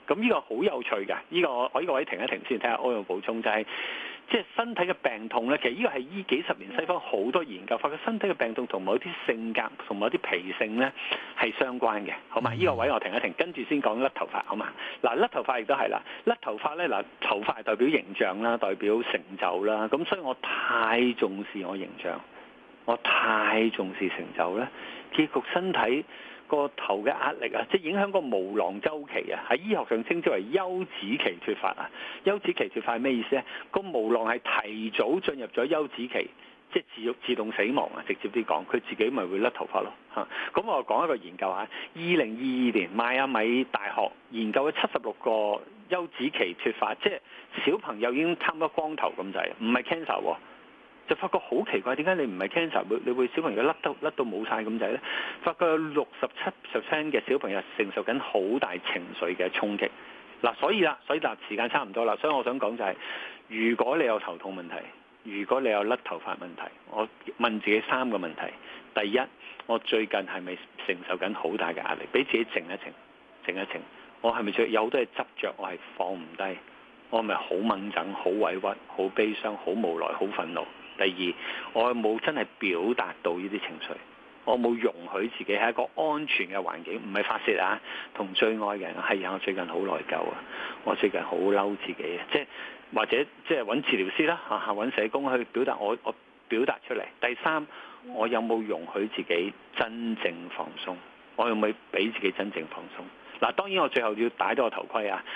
咁呢個好有趣嘅，我呢個位停一停先，睇下歐陽補充就係。即係身體嘅病痛咧，其實呢個係依幾十年西方好多研究發覺，身體嘅病痛同某啲性格同某啲脾性咧係相關嘅，好嘛？呢個位我停一停，跟住先講甩頭髮，好嘛？嗱，甩頭髮亦都係啦，甩頭髮咧嗱，頭髮係代表形象啦，代表成就啦，咁所以我太重視我形象，我太重視成就咧，結局身體個頭嘅壓力啊，即係影響個毛囊周期啊，喺醫學上稱之為休止期脫髮啊。休止期脫髮係咩意思咧？個毛囊係提早進入咗休止期，即係自動死亡啊！直接啲講，佢自己咪會甩頭髮咯嚇。咁我講一個研究嚇，2022年邁阿密大學研究咗76個休止期脫髮，即係小朋友已經差唔多光頭咁滯，唔係 cancer 喎。就發覺好奇怪，點解你唔係 cancer，你會小朋友甩到冇晒咁滯咧？發覺有67% 嘅小朋友承受緊好大情緒嘅衝擊。嗱，所以時間差唔多啦，所以我想講就係，如果你有頭痛問題，如果你有甩頭髮問題，我問自己3個問題。第一，我最近係咪承受緊好大嘅壓力？俾自己靜一靜。我係咪有好多嘢執着？我係放唔低？我係咪好掹憎、好委屈、好悲傷、好無奈、好憤怒？第二，我有冇真係表達到呢啲情緒？我冇容許自己喺一個安全嘅環境，唔係發泄啊，同最愛嘅人係我最近好內疚啊，我最近好嬲自己啊，或者揾治療師啦嚇，揾社工去表達我表達出嚟。第三，我有冇容許自己真正放鬆？我有冇俾自己真正放鬆？嗱，當然我最後要戴多個頭盔啊，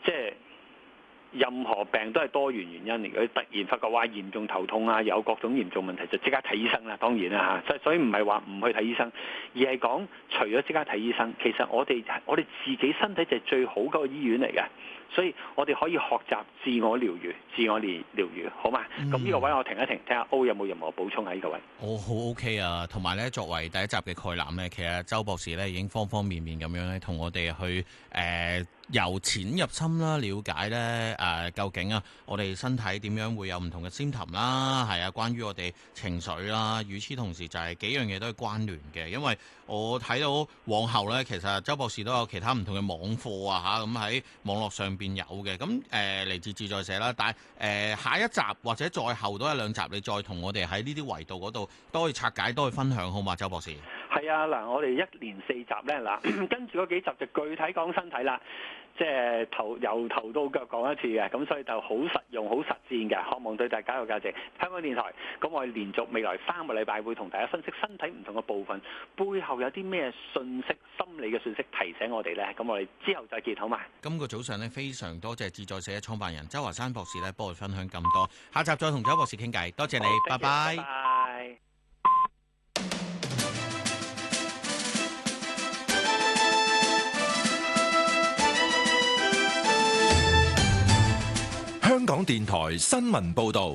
任何病都係多元原因嚟嘅，突然發覺話嚴重頭痛啊，有各種嚴重問題就即刻睇醫生啦。當然啦嚇，所以唔係話唔去睇醫生，而係講除咗即刻睇醫生，其實我哋自己身體就係最好嗰個醫院嚟嘅，所以我哋可以學習自我療愈，好嘛？咁呢個位我停一停，睇下 O 有冇任何補充喺呢個位。 我好 OK 啊，同埋咧作為第一集嘅概覽咧，其實周博士咧已經方方面面咁樣咧同我哋去由淺入深啦，了解咧究竟啊，我哋身體點樣會有唔同嘅 symptom 啦，係啊，關於我哋情緒啦，與此同時就係幾樣嘢都係關聯嘅，因為我睇到往後咧，其實周博士都有其他唔同嘅網課啊嚇，咁喺網絡上邊有嘅，咁嚟自自在社啦，但係下一集或者再後多1-2集，你再同我哋喺呢啲維度嗰度都可以拆解，都可以分享，好嘛，周博士？ 係啊，嗱，我哋一連4集咧，嗱，跟住嗰幾集就具體講身體啦，即係由頭到腳講一次嘅，咁所以就好實用、好實戰嘅，渴望對大家有價值。香港電台，咁我哋連續未來3個禮拜會同大家分析身體唔同嘅部分，背後有啲咩信息、心理嘅信息提醒我哋咧，咁我哋之後再見，好嘛？ 今個早上咧，非常多謝自在社創辦人周華山博士咧，幫我哋分享咁多，下集再同周博士傾偈，多謝你，拜拜。 拜拜。 香港電台新聞報道，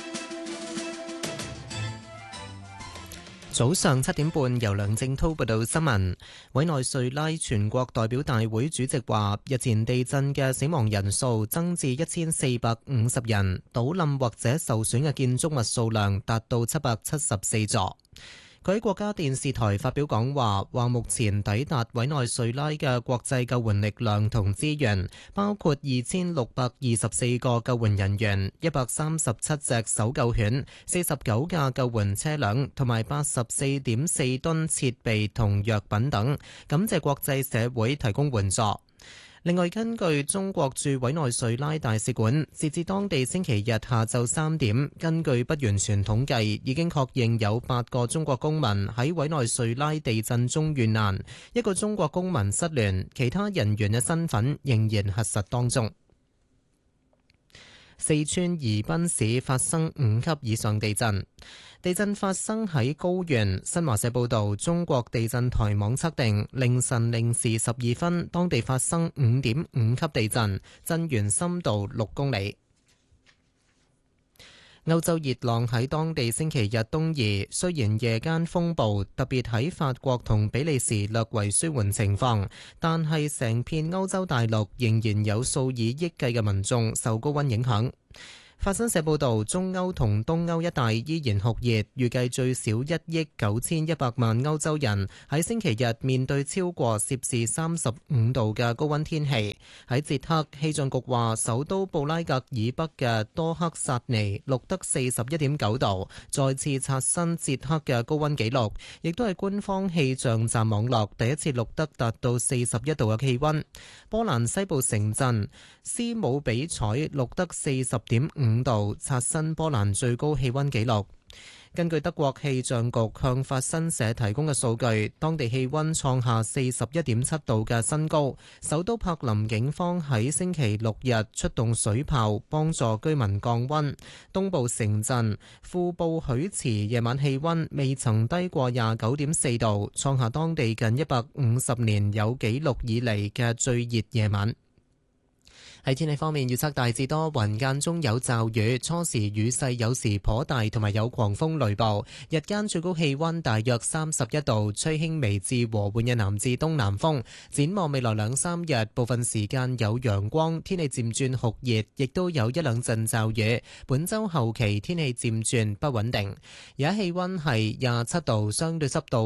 早上7點半，由梁正滔報道新聞。委內瑞拉全國代表大會主席話，日前地震嘅死亡人數增至1450人，倒冧或者受損嘅建築物數量達到774座。佢喺國家電視台發表講話，話目前抵達委內瑞拉嘅國際救援力量同資源，包括2624個救援人員、137隻搜救犬、49架救援車輛同埋84.4噸設備同藥品等，感謝國際社會提供援助。另外，根據中國駐委內瑞拉大使館，截至當地星期日下晝3點，根據不完全統計，已經確認有8個中國公民喺委內瑞拉地震中遇難，1個中國公民失聯，其他人員嘅身份仍然核實當中。四川宜賓市發生5級以上地震，地震發生喺高原。新華社報道，中國地震台網測定凌晨0時12分，當地發生5.5級地震，震源深度6公里。歐洲熱浪喺當地星期日東移，雖然夜間風暴特別喺法國同比利時略為舒緩情況，但係成片歐洲大陸仍然有數以億計嘅民眾受高溫影響。 法新社報導，中歐同東歐一帶依然酷熱，預計最少1億9100萬歐洲人喺星期日面對超過攝氏35度嘅高溫天氣。喺捷克，氣象局話首都布拉格以北嘅多克薩尼錄得41.9度，再次刷新捷克嘅高溫紀錄，亦都係官方氣象站網絡第一次錄得達到41度嘅氣溫。波蘭西部城鎮斯姆比采錄得40.5度，刷新波蘭最高氣溫紀錄。根據德國氣象局向法新社提供嘅數據，當地氣溫創下41.7度嘅新高。首都柏林警方喺星期六日出動水炮幫助居民降溫。東部城鎮庫布許茨夜晚氣溫未曾低過29.4度，創下當地近150年有紀錄以嚟嘅最熱夜晚。喺天氣方面，預測大致多雲，間中有驟雨，初時雨勢有時頗大，同埋有狂風雷暴。日間最高氣溫大約31度，吹輕微至和緩嘅南至東南風。展望未來2-3日，部分時間有陽光，天氣漸轉酷熱，亦都有一兩陣驟雨。本週後期天氣漸轉不穩定。而家氣溫係27度，相對濕度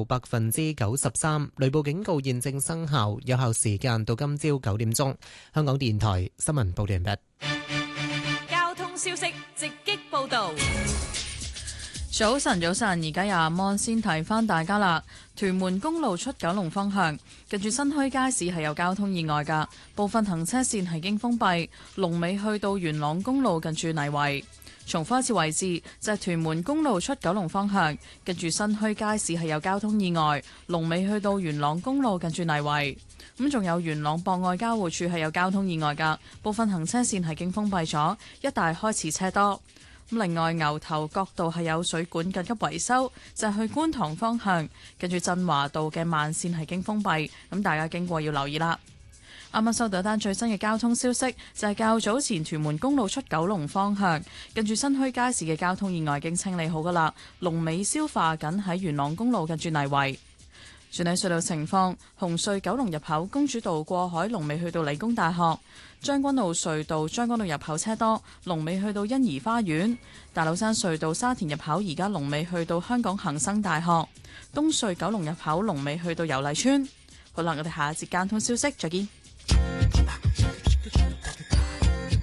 93%，雷暴警告現正生效，有效時間到今朝9點鐘。香港電台新聞報道完畢。 交通消息直擊報道。早晨，而家有阿摩先提翻大家啦。屯門公路出九龍方向，近住新墟街市係有交通意外噶，部分行車線係經封閉，龍尾去到元朗公路近住泥圍。重複一次位置就係屯門公路出九龍方向，近住新墟街市係有交通意外，龍尾去到元朗公路近住泥圍。咁仲有元朗博愛交匯處係有交通意外噶，部分行車線係經封閉咗，一帶開始車多。咁另外牛頭角道係有水管緊急維修，就係去觀塘方向，跟住振華道嘅慢線係經封閉，咁大家經過要留意啦。啱啱收到一單最新嘅交通消息，就係較早前屯門公路出九龍方向，跟住新墟街市嘅交通意外已經清理好噶啦，龍尾消化緊喺元朗公路近住泥圍。轉睇隧道情況，紅隧九龍入口公主道過海龍尾去到理工大學，將軍澳隧道將軍澳入口車多，龍尾去到欣怡花園，大老山隧道沙田入口而家龍尾去到香港恒生大學，東隧九龍入口龍尾去到油麗邨。好啦，我哋下一節交通消息再見。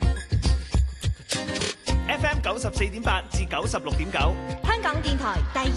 FM 94.8至96.9， 香港電台第